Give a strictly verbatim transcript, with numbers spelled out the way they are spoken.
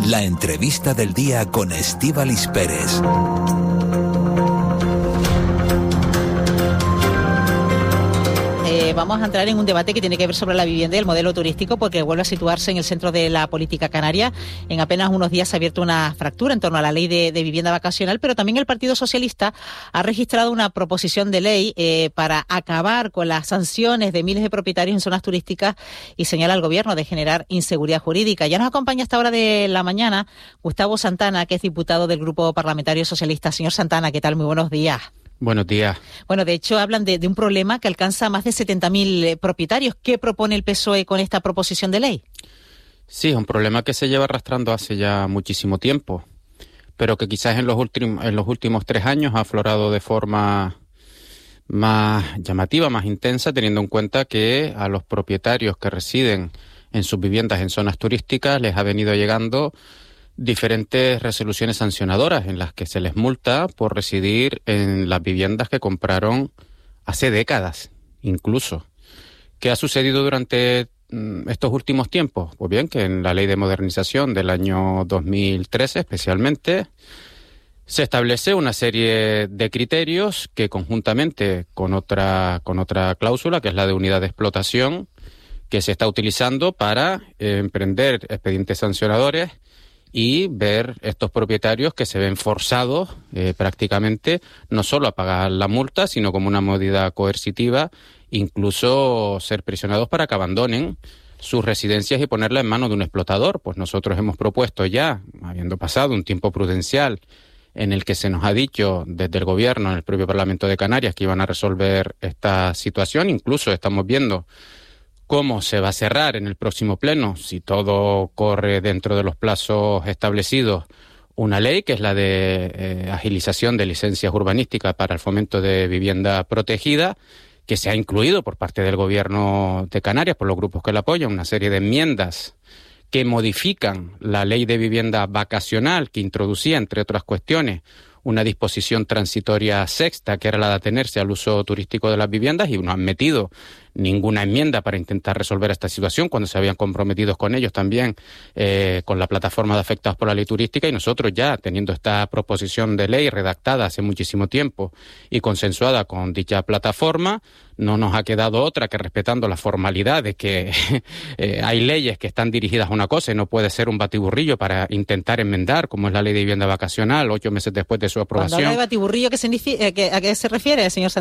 La entrevista del día con Estíbaliz Pérez. Eh, vamos a entrar en un debate que tiene que ver sobre la vivienda y el modelo turístico, porque vuelve a situarse en el centro de la política canaria. En apenas unos días se ha abierto una fractura en torno a la ley de, de vivienda vacacional, pero también el Partido Socialista ha registrado una proposición de ley eh, para acabar con las sanciones de miles de propietarios en zonas turísticas y señala al Gobierno de generar inseguridad jurídica. Ya nos acompaña a esta hora de la mañana Gustavo Santana, que es diputado del Grupo Parlamentario Socialista. Señor Santana, ¿qué tal? Muy buenos días. Buenos días. Bueno, de hecho, hablan de, de un problema que alcanza a más de setenta mil eh, propietarios. ¿Qué propone el P S O E con esta proposición de ley? Sí, es un problema que se lleva arrastrando hace ya muchísimo tiempo, pero que quizás en los últimos, en los últimos tres años ha aflorado de forma más llamativa, más intensa, teniendo en cuenta que a los propietarios que residen en sus viviendas en zonas turísticas les ha venido llegando diferentes resoluciones sancionadoras en las que se les multa por residir en las viviendas que compraron hace décadas, incluso. ¿Qué ha sucedido durante mm, estos últimos tiempos? Pues bien, que en la Ley de Modernización del año dos mil trece, especialmente, se establece una serie de criterios que conjuntamente con otra, con otra cláusula, que es la de unidad de explotación, que se está utilizando para eh, emprender expedientes sancionadores y ver estos propietarios que se ven forzados eh, prácticamente no solo a pagar la multa, sino como una medida coercitiva, incluso ser presionados para que abandonen sus residencias y ponerla en manos de un explotador. Pues nosotros hemos propuesto ya, habiendo pasado un tiempo prudencial en el que se nos ha dicho desde el Gobierno, en el propio Parlamento de Canarias, que iban a resolver esta situación. Incluso estamos viendo cómo se va a cerrar en el próximo pleno, si todo corre dentro de los plazos establecidos, una ley que es la de eh, agilización de licencias urbanísticas para el fomento de vivienda protegida, que se ha incluido por parte del Gobierno de Canarias, por los grupos que la apoyan, una serie de enmiendas que modifican la ley de vivienda vacacional, que introducía, entre otras cuestiones, una disposición transitoria sexta, que era la de atenerse al uso turístico de las viviendas, y no han metido ninguna enmienda para intentar resolver esta situación cuando se habían comprometido con ellos también eh, con la plataforma de afectados por la ley turística. Y nosotros ya, teniendo esta proposición de ley redactada hace muchísimo tiempo y consensuada con dicha plataforma, no nos ha quedado otra que, respetando la formalidad de que eh, hay leyes que están dirigidas a una cosa y no puede ser un batiburrillo para intentar enmendar, como es la ley de vivienda vacacional, ocho meses después de su aprobación. Cuando habla de batiburrillo, ¿qué significa, eh, ¿a qué se refiere, señor Santana?